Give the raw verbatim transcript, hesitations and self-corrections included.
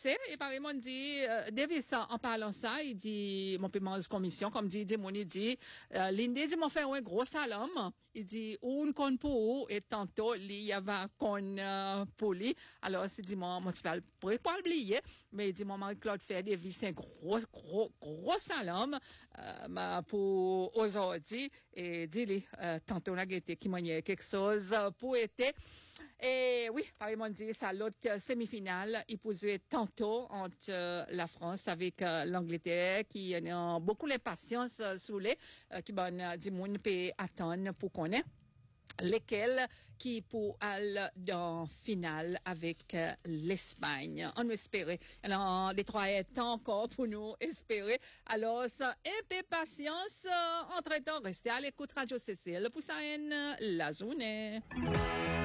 passé, et par exemple, dit, euh, Davis, en parlant ça, il dit, mon paiement de commission, comme dit, dit, mon, il dit, euh, l'Indé dit, mon fait un gros salam. Il dit, ou une con pour, et tantôt, il y avait con, euh, pour lui. Alors, c'est dit, mon, mon, tu vas pas oublier, mais il dit, mon Marie-Claude fait Davis, un gros, gros, gros salam, euh, pour aujourd'hui, et dit, euh, tantôt, on a été qui m'a quelque chose pour été. Et oui, par exemple, dit, ça, l'autre semi-finale, il peut jouer tantôt entre euh, la France avec euh, l'Angleterre, qui a beaucoup d'impatience euh, sous les, euh, qui bon, euh, du monde peut attendre pour connaître lesquels qui pour aller dans finale avec euh, l'Espagne. On espérait. Alors, les trois est encore pour nous espérer. Alors, ça, un peu patience. Euh, entre temps, restez à l'écoute Radio Cécile pour ça, la journée.